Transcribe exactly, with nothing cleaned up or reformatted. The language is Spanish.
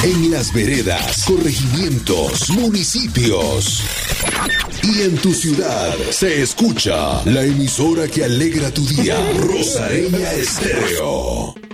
en las veredas, corregimientos, municipios y en tu ciudad se escucha la emisora que alegra tu día, Rosareña Estéreo.